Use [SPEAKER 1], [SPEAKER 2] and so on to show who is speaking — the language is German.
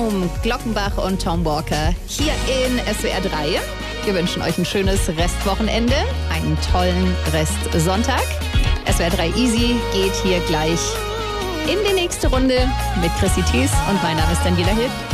[SPEAKER 1] Baum, Glockenbach und Tom Walker hier in SWR 3. Wir wünschen euch ein schönes Restwochenende, einen tollen Restsonntag. SWR 3 Easy geht hier gleich in die nächste Runde mit Chrissy Thies und mein Name ist Daniela Hill.